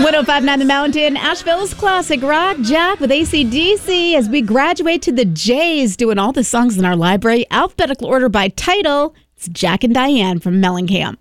1059 The Mountain, Asheville's classic rock, Jack with AC/DC, as we graduate to the J's, doing all the songs in our library, alphabetical order by title. It's Jack and Diane from Mellencamp.